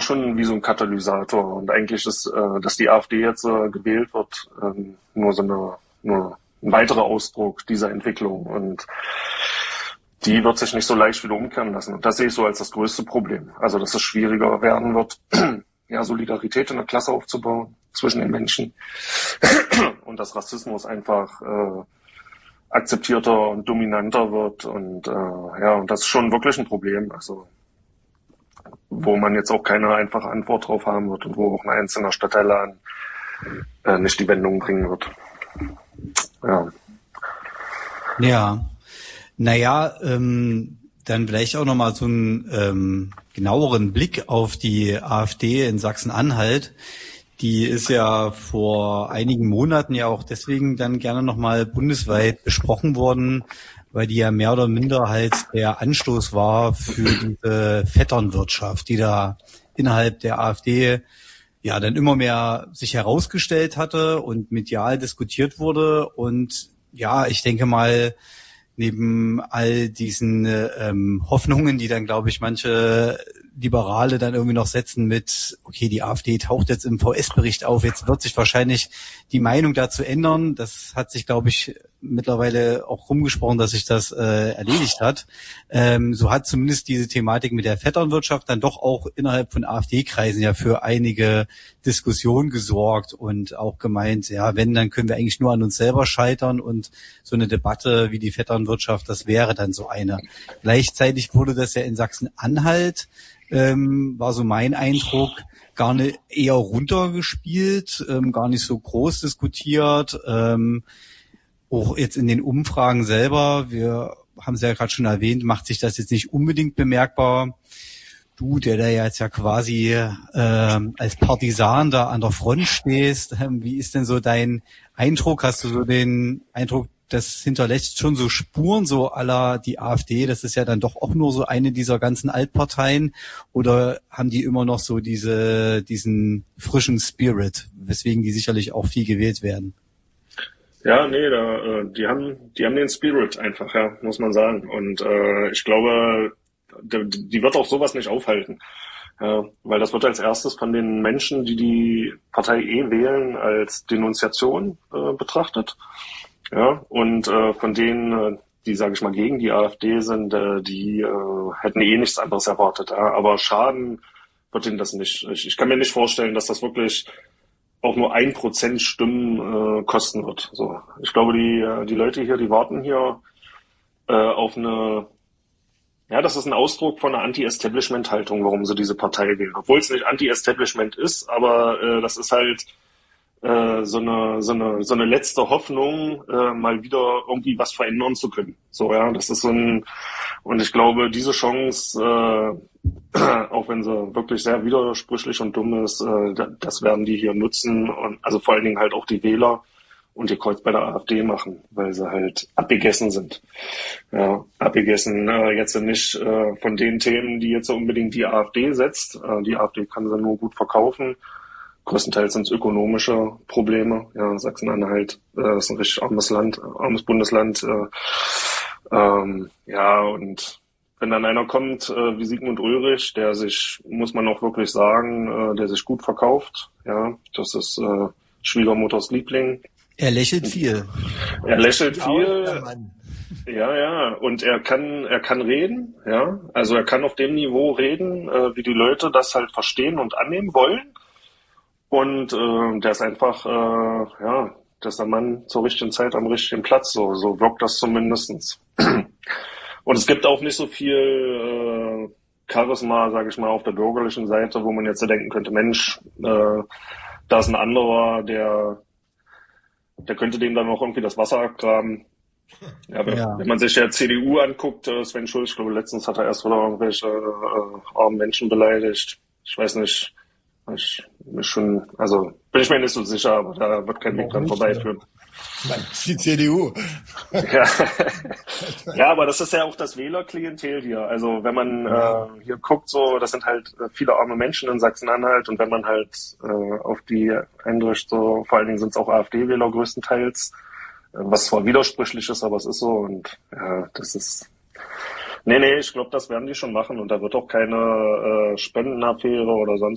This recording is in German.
schon wie so ein Katalysator. Und eigentlich ist, dass die AfD jetzt gewählt wird, nur ein weiterer Ausdruck dieser Entwicklung. Und die wird sich nicht so leicht wieder umkehren lassen. Und das sehe ich so als das größte Problem. Also, dass es schwieriger werden wird, ja, Solidarität in der Klasse aufzubauen zwischen den Menschen. Und dass Rassismus einfach akzeptierter und dominanter wird. Und und das ist schon wirklich ein Problem. Also, wo man jetzt auch keine einfache Antwort drauf haben wird und wo auch ein einzelner Stadtteiler nicht die Wendung bringen wird. Ja. Ja. Naja, dann vielleicht auch nochmal so einen genaueren Blick auf die AfD in Sachsen-Anhalt. Die ist ja vor einigen Monaten ja auch deswegen dann gerne nochmal bundesweit besprochen worden, weil die ja mehr oder minder halt der Anstoß war für diese Vetternwirtschaft, die da innerhalb der AfD ja dann immer mehr sich herausgestellt hatte und medial diskutiert wurde. Und ja, ich denke mal, neben all diesen Hoffnungen, die dann, glaube ich, manche Liberale dann irgendwie noch setzen mit, okay, die AfD taucht jetzt im VS-Bericht auf, jetzt wird sich wahrscheinlich die Meinung dazu ändern. Das hat sich, glaube ich, mittlerweile auch rumgesprochen, dass sich das erledigt hat. So hat zumindest diese Thematik mit der Vetternwirtschaft dann doch auch innerhalb von AfD-Kreisen ja für einige Diskussionen gesorgt und auch gemeint, ja, wenn, dann können wir eigentlich nur an uns selber scheitern und so eine Debatte wie die Vetternwirtschaft, das wäre dann so eine. Gleichzeitig wurde das ja in Sachsen-Anhalt, war so mein Eindruck, gar nicht eher runtergespielt, gar nicht so groß diskutiert, auch jetzt in den Umfragen selber, wir haben es ja gerade schon erwähnt, macht sich das jetzt nicht unbedingt bemerkbar. Du, der da jetzt ja quasi als Partisan da an der Front stehst, wie ist denn so dein Eindruck? Hast du so den Eindruck, das hinterlässt schon so Spuren, so à la die AfD, das ist ja dann doch auch nur so eine dieser ganzen Altparteien, oder haben die immer noch so diesen frischen Spirit, weswegen die sicherlich auch viel gewählt werden? Ja, nee, die haben den Spirit einfach, ja, muss man sagen. Und ich glaube, die wird auch sowas nicht aufhalten. Weil das wird als erstes von den Menschen, die die Partei wählen, als Denunziation betrachtet. Ja, und von denen, die, sage ich mal, gegen die AfD sind, die hätten nichts anderes erwartet. Ja. Aber Schaden wird ihnen das nicht. Ich kann mir nicht vorstellen, dass das wirklich auch nur 1% Stimmen kosten wird. So, ich glaube, die Leute hier, die warten hier auf eine, ja, das ist ein Ausdruck von einer Anti-Establishment-Haltung, warum sie diese Partei wählen. Obwohl es nicht Anti-Establishment ist, aber das ist halt so eine letzte Hoffnung, mal wieder irgendwie was verändern zu können. So, ja, das ist und ich glaube, diese Chance, auch wenn sie wirklich sehr widersprüchlich und dumm ist, das werden die hier nutzen, und also vor allen Dingen halt auch die Wähler und ihr Kreuz bei der AfD machen, weil sie halt abgegessen sind. Ja, abgegessen jetzt nicht von den Themen, die jetzt unbedingt die AfD setzt. Die AfD kann sie nur gut verkaufen. Größtenteils sind es ökonomische Probleme. Ja, Sachsen-Anhalt ist ein richtig armes Bundesland. Ja, und wenn dann einer kommt wie Sigmund Ulrich, der sich, muss man auch wirklich sagen, der sich gut verkauft. Ja, das ist Schwiegermutters Liebling. Er lächelt viel. Er lächelt viel. Ja, und er kann reden. Ja, also er kann auf dem Niveau reden, wie die Leute das halt verstehen und annehmen wollen. Und der ist einfach, das ist der Mann zur richtigen Zeit am richtigen Platz. So wirkt das zumindestens. Und es gibt auch nicht so viel Charisma, sage ich mal, auf der bürgerlichen Seite, wo man jetzt so denken könnte, Mensch, da ist ein anderer, der könnte dem dann auch irgendwie das Wasser abgraben. Ja, wenn man sich der CDU anguckt, Sven Schulz, ich glaube, letztens hat er erst wieder irgendwelche armen Menschen beleidigt. Ich weiß nicht. Bin ich mir nicht so sicher, aber da wird kein Weg dran vorbeiführen. Die CDU. Ja, aber das ist ja auch das Wählerklientel hier. Also wenn man hier guckt, so, das sind halt viele arme Menschen in Sachsen-Anhalt, und wenn man halt auf die eindrischt, so, vor allen Dingen sind es auch AfD-Wähler größtenteils, was zwar widersprüchlich ist, aber es ist so, und ja, das ist. Nee, ich glaube, das werden die schon machen, und da wird auch keine Spendenaffäre oder sonst